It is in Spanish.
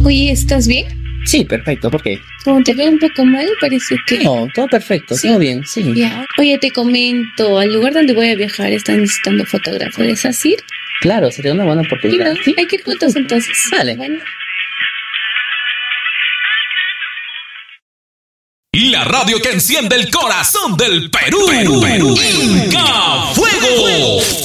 Oye, ¿estás bien? Sí, perfecto, ¿por qué? Como te veo un poco mal, parece que... No, todo perfecto, Sí. todo bien, sí. Ya. Oye, te comento, al lugar donde voy a viajar están necesitando fotógrafos. ¿Deseas ir? Claro, sería una buena oportunidad. Sí, hay que ir juntos entonces. Vale. Bueno. La radio que enciende el corazón del Perú. Inca Fuego.